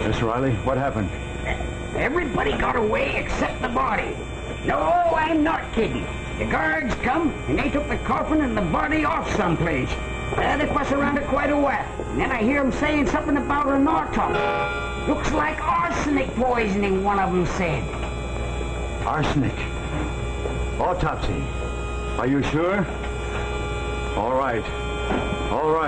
Miss Riley, what happened? Everybody got away except the body. No, I'm not kidding. The guards come, and they took the coffin and the body off someplace. They fuss around it quite a while. And then I hear them saying something about an autopsy. Looks like arsenic poisoning, one of them said. Arsenic. Autopsy. Are you sure? All right. All right.